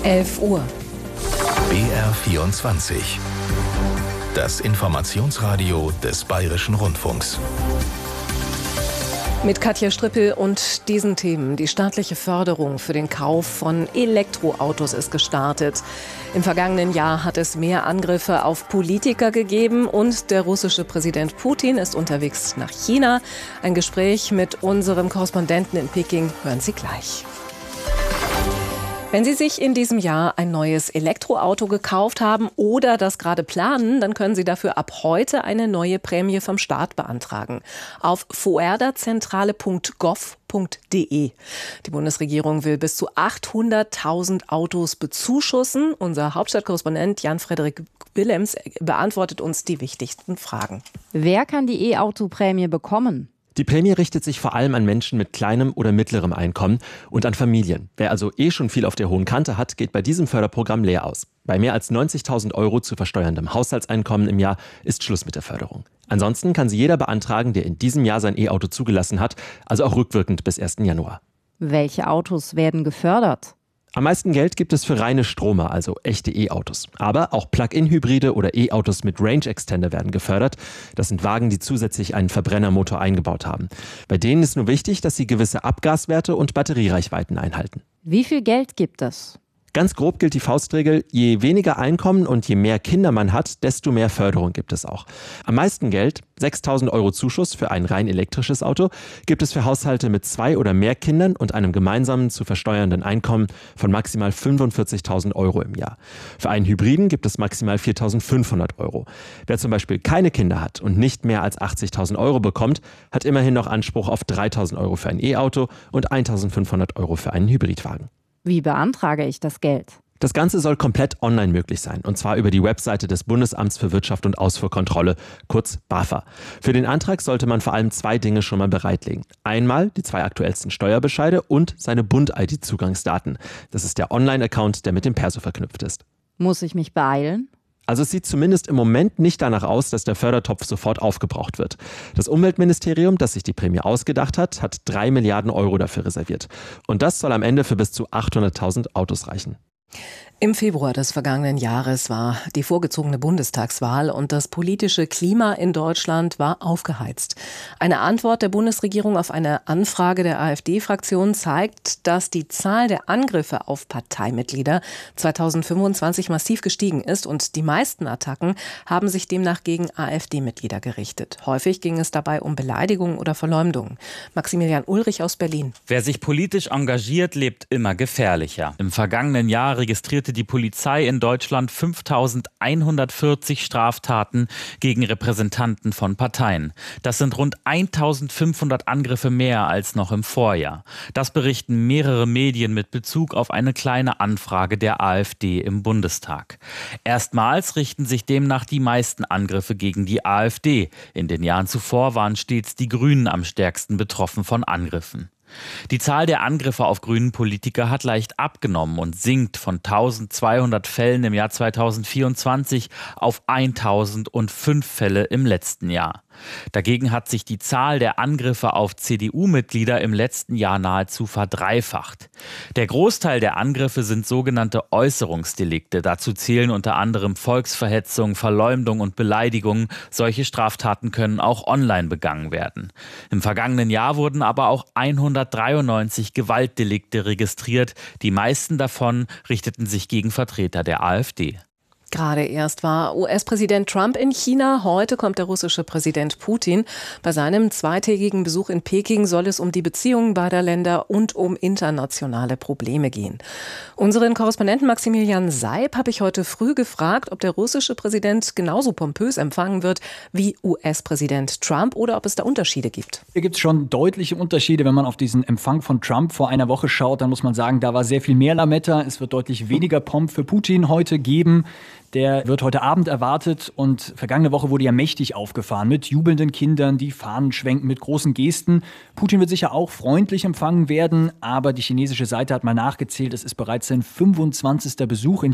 11 Uhr. BR24. Das Informationsradio des Bayerischen Rundfunks. Mit Katja Strippel und diesen Themen. Die staatliche Förderung für den Kauf von Elektroautos ist gestartet. Im vergangenen Jahr hat es mehr Angriffe auf Politiker gegeben und der russische Präsident Putin ist unterwegs nach China. Ein Gespräch mit unserem Korrespondenten in Peking hören Sie gleich. Wenn Sie sich in diesem Jahr ein neues Elektroauto gekauft haben oder das gerade planen, dann können Sie dafür ab heute eine neue Prämie vom Staat beantragen. Auf foerderzentrale.gov.de. Die Bundesregierung will bis zu 800.000 Autos bezuschussen. Unser Hauptstadtkorrespondent Jan-Frederik Willems beantwortet uns die wichtigsten Fragen. Wer kann die E-Auto-Prämie bekommen? Die Prämie richtet sich vor allem an Menschen mit kleinem oder mittlerem Einkommen und an Familien. Wer also schon viel auf der hohen Kante hat, geht bei diesem Förderprogramm leer aus. Bei mehr als 90.000 € zu versteuerndem Haushaltseinkommen im Jahr ist Schluss mit der Förderung. Ansonsten kann sie jeder beantragen, der in diesem Jahr sein E-Auto zugelassen hat, also auch rückwirkend bis 1. Januar. Welche Autos werden gefördert? Am meisten Geld gibt es für reine Stromer, also echte E-Autos. Aber auch Plug-in-Hybride oder E-Autos mit Range Extender werden gefördert. Das sind Wagen, die zusätzlich einen Verbrennermotor eingebaut haben. Bei denen ist nur wichtig, dass sie gewisse Abgaswerte und Batteriereichweiten einhalten. Wie viel Geld gibt es? Ganz grob gilt die Faustregel, je weniger Einkommen und je mehr Kinder man hat, desto mehr Förderung gibt es auch. Am meisten Geld, 6.000 € Zuschuss für ein rein elektrisches Auto, gibt es für Haushalte mit 2 oder mehr Kindern und einem gemeinsamen zu versteuernden Einkommen von maximal 45.000 € im Jahr. Für einen Hybriden gibt es maximal 4.500 €. Wer zum Beispiel keine Kinder hat und nicht mehr als 80.000 € bekommt, hat immerhin noch Anspruch auf 3.000 € für ein E-Auto und 1.500 € für einen Hybridwagen. Wie beantrage ich das Geld? Das Ganze soll komplett online möglich sein, und zwar über die Webseite des Bundesamts für Wirtschaft und Ausfuhrkontrolle, kurz BAFA. Für den Antrag sollte man vor allem 2 Dinge schon mal bereitlegen. Einmal die 2 aktuellsten Steuerbescheide und seine Bund-ID-Zugangsdaten. Das ist der Online-Account, der mit dem Perso verknüpft ist. Muss ich mich beeilen? Also es sieht zumindest im Moment nicht danach aus, dass der Fördertopf sofort aufgebraucht wird. Das Umweltministerium, das sich die Prämie ausgedacht hat, hat 3 Milliarden € dafür reserviert. Und das soll am Ende für bis zu 800.000 Autos reichen. Im Februar des vergangenen Jahres war die vorgezogene Bundestagswahl und das politische Klima in Deutschland war aufgeheizt. Eine Antwort der Bundesregierung auf eine Anfrage der AfD-Fraktion zeigt, dass die Zahl der Angriffe auf Parteimitglieder 2025 massiv gestiegen ist und die meisten Attacken haben sich demnach gegen AfD-Mitglieder gerichtet. Häufig ging es dabei um Beleidigungen oder Verleumdungen. Maximilian Ulrich aus Berlin. Wer sich politisch engagiert, lebt immer gefährlicher. Im vergangenen Jahr registrierte die Polizei in Deutschland 5.140 Straftaten gegen Repräsentanten von Parteien. Das sind rund 1.500 Angriffe mehr als noch im Vorjahr. Das berichten mehrere Medien mit Bezug auf eine kleine Anfrage der AfD im Bundestag. Erstmals richten sich demnach die meisten Angriffe gegen die AfD. In den Jahren zuvor waren stets die Grünen am stärksten betroffen von Angriffen. Die Zahl der Angriffe auf grünen Politiker hat leicht abgenommen und sinkt von 1.200 Fällen im Jahr 2024 auf 1.005 Fälle im letzten Jahr. Dagegen hat sich die Zahl der Angriffe auf CDU-Mitglieder im letzten Jahr nahezu verdreifacht. Der Großteil der Angriffe sind sogenannte Äußerungsdelikte. Dazu zählen unter anderem Volksverhetzung, Verleumdung und Beleidigung. Solche Straftaten können auch online begangen werden. Im vergangenen Jahr wurden aber auch 193 Gewaltdelikte registriert. Die meisten davon richteten sich gegen Vertreter der AfD. Gerade erst war US-Präsident Trump in China. Heute kommt der russische Präsident Putin. Bei seinem zweitägigen Besuch in Peking soll es um die Beziehungen beider Länder und um internationale Probleme gehen. Unseren Korrespondenten Maximilian Seib habe ich heute früh gefragt, ob der russische Präsident genauso pompös empfangen wird wie US-Präsident Trump oder ob es da Unterschiede gibt. Hier gibt es schon deutliche Unterschiede. Wenn man auf diesen Empfang von Trump vor einer Woche schaut, dann muss man sagen, da war sehr viel mehr Lametta. Es wird deutlich weniger Pomp für Putin heute geben. Der wird heute Abend erwartet und vergangene Woche wurde ja mächtig aufgefahren mit jubelnden Kindern, die Fahnen schwenken mit großen Gesten. Putin wird sicher auch freundlich empfangen werden, aber die chinesische Seite hat mal nachgezählt, es ist bereits sein 25. Besuch in